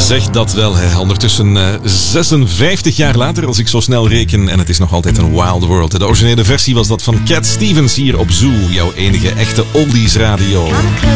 Zeg dat wel, hè. Ondertussen 56 jaar later, als ik zo snel reken. En het is nog altijd een wild world. De originele versie was dat van Cat Stevens hier op Zoo. Jouw enige echte oldies radio.